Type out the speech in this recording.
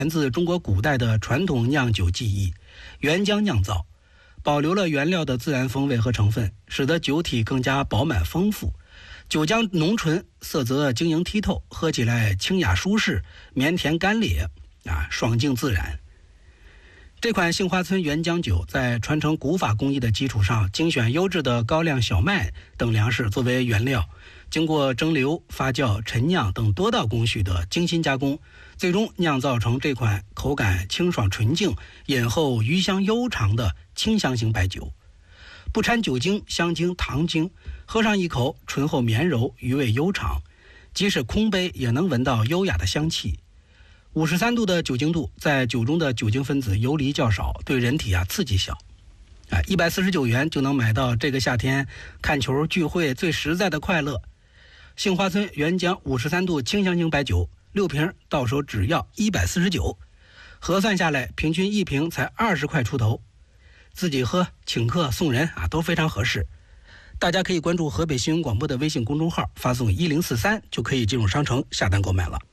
源自中国古代的传统酿酒技艺，原浆酿造，保留了原料的自然风味和成分，使得酒体更加饱满丰富。酒浆浓醇，色泽晶莹剔透，喝起来清雅舒适，绵甜甘冽，爽净自然。这款杏花村原浆酒在传承古法工艺的基础上，精选优质的高粱小麦等粮食作为原料，经过蒸馏、发酵、陈酿等多道工序的精心加工，最终酿造成这款口感清爽纯净、饮后余香悠长的清香型白酒。不掺酒精、香精、糖精，喝上一口醇厚绵柔，余味悠长，即使空杯也能闻到优雅的香气。53度的酒精度，在酒中的酒精分子游离较少，对人体刺激小。149元就能买到这个夏天看球聚会最实在的快乐。杏花村原浆53度清香型白酒6瓶，到手只要149，核算下来平均一瓶才20块出头。自己喝、请客、送人都非常合适。大家可以关注河北新闻广播的微信公众号，发送1043就可以进入商城下单购买了。